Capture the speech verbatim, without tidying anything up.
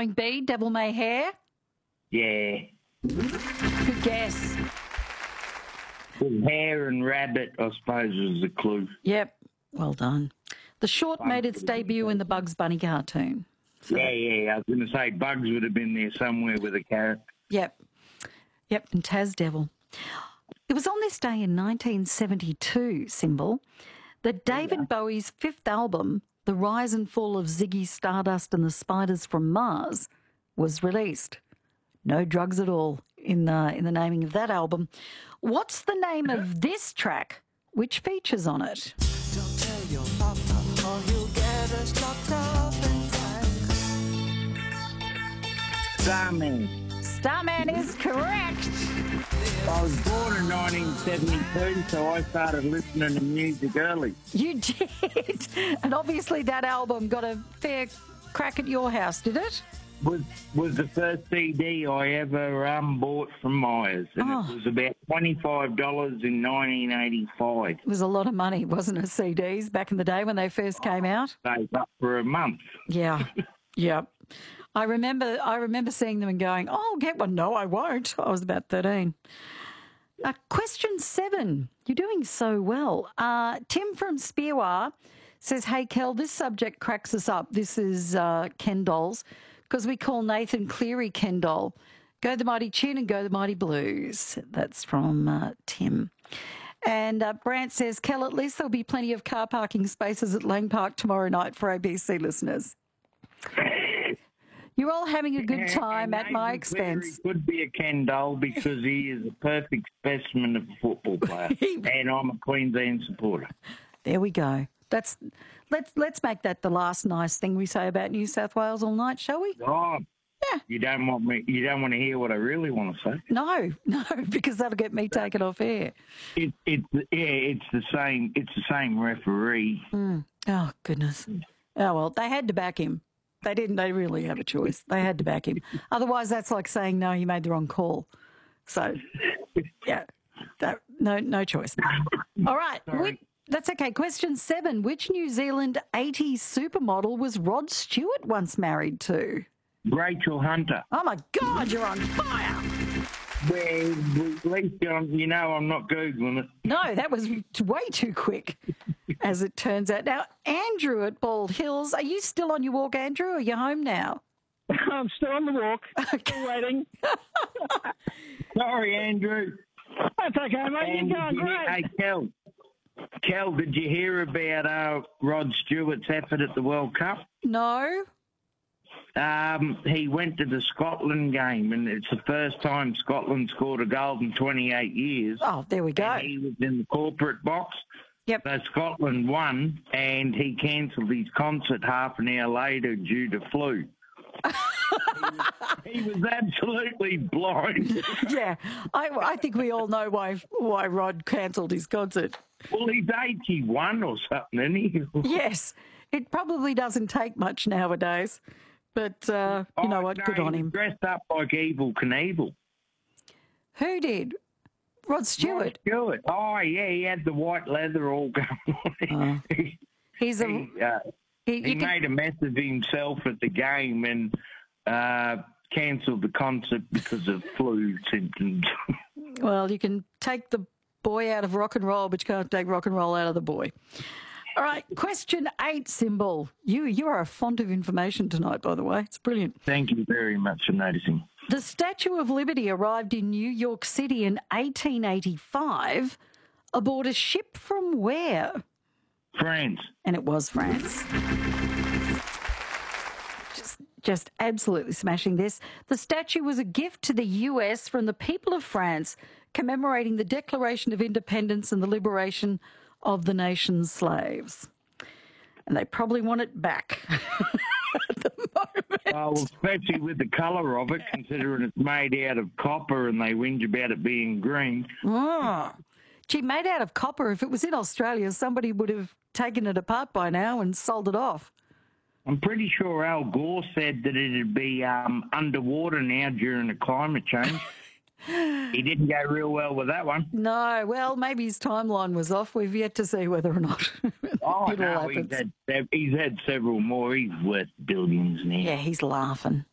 Spelling bee, Devil May Hare? Yeah. Good guess. Well, hare and rabbit, I suppose, was the clue. Yep, well done. The short made its debut in the Bugs Bunny cartoon. So, Yeah, yeah, I was going to say Bugs would have been there somewhere with a carrot. Yep, yep, and Taz Devil. It was on this day in nineteen seventy-two, Symbol, that David Yeah. Bowie's fifth album, The Rise and Fall of Ziggy Stardust and the Spiders from Mars, was released. No drugs at all in the, in the naming of that album. What's the name of this track which features on it? Don't tell your papa or he'll get us locked up and Starman. Starman is correct. I was born in nineteen seventy-two, so I started listening to music early. You did. And obviously that album got a fair crack at your house, did it? Was was the first C D I ever um, bought from Myers, and Oh. it was about twenty-five dollars in nineteen eighty-five. It was a lot of money, wasn't it, C Ds back in the day when they first came out? Saved up for a month. Yeah, yeah. I remember I remember seeing them and going, oh, I'll get one. No, I won't. I was about thirteen. Uh, question seven. You're doing so well. Uh, Tim from Spearwar says, hey, Kel, this subject cracks us up. This is uh, Ken Dolls, because we call Nathan Cleary Ken Doll. Go the mighty tune and go the mighty blues. That's from uh, Tim. And uh, Brant says, Kel, at least there'll be plenty of car parking spaces at Lang Park tomorrow night for A B C listeners. You're all having a good time And at my Nathan expense. Cleary could be a Ken Doll because he is a perfect specimen of a football player, and I'm a Queensland supporter. There we go. That's let's let's make that the last nice thing we say about New South Wales all night, shall we? Oh, Yeah. you don't want me. You don't want to hear what I really want to say. No, no, because that'll get me taken off air. It, it, yeah, it's the same. It's the same referee. Oh goodness. Oh well, they had to back him. They didn't. They really have a choice. They had to back him. Otherwise, that's like saying no, he made the wrong call. So, yeah, that, no, no choice. All right. Sorry. We, that's okay. Question seven. Which New Zealand eighties supermodel was Rod Stewart once married to? Rachel Hunter. Oh, my God, you're on fire. Well, at least um, you know I'm not Googling it. No, that was way too quick, as it turns out. Now, Andrew at Bald Hills, are you still on your walk, Andrew, or are you home now? I'm still on the walk, still waiting. Sorry, Andrew. That's okay, mate. And You're going did you hear- great. Hey, Kel. Kel, did you hear about uh, Rod Stewart's effort at the World Cup? No? Um, he went to the Scotland game, and it's the first time Scotland scored a goal in twenty-eight years. Oh, there we go. And he was in the corporate box. Yep. So Scotland won, and he cancelled his concert half an hour later due to flu. he, was, he was absolutely blind. Yeah, I, I think we all know why why Rod cancelled his concert. Well, he's eighty-one or something, isn't he? Yes, it probably doesn't take much nowadays, but uh, you know Oh, what? no, Good on he him. dressed up like Evil Knievel. Who did? Rod Stewart. Stewart. Oh, yeah, he had the white leather all going on. he, He's a. he, uh, He, he you can- made a mess of himself at the game and uh, cancelled the concert because of flu symptoms. well, you can take the boy out of rock and roll, but you can't take rock and roll out of the boy. All right, question eight, Symbol. You you are a font of information tonight, by the way. It's brilliant. Thank you very much for noticing. The Statue of Liberty arrived in New York City in eighteen eighty-five aboard a ship from where? France. And it was France. Just, just absolutely smashing this. The statue was a gift to the U S from the people of France, commemorating the Declaration of Independence and the liberation of the nation's slaves. And they probably want it back at the moment. Well, especially with the colour of it, considering it's made out of copper and they whinge about it being green. Oh. Gee, made out of copper. If it was in Australia, somebody would have taken it apart by now and sold it off. I'm pretty sure Al Gore said that it'd be um, underwater now during the climate change. He didn't go real well with that one. No, well, maybe his timeline was off. We've yet to see whether or not Oh, it all no, he's happens. had, he's had several more. He's worth billions now. Yeah, he's laughing.